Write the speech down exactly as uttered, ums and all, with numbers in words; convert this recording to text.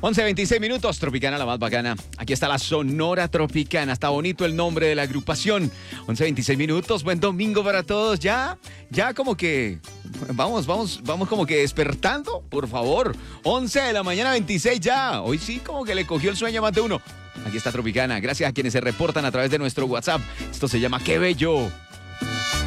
once veintiséis minutos, Tropicana la más bacana. Aquí está la Sonora Tropicana. Está bonito el nombre de la agrupación. once veintiséis minutos, buen domingo para todos. Ya, ya como que... Vamos, vamos, vamos como que despertando, por favor. once de la mañana, veintiséis ya. Hoy sí como que le cogió el sueño a más de uno. Aquí está Tropicana. Gracias a quienes se reportan a través de nuestro WhatsApp. Esto se llama Qué Bello.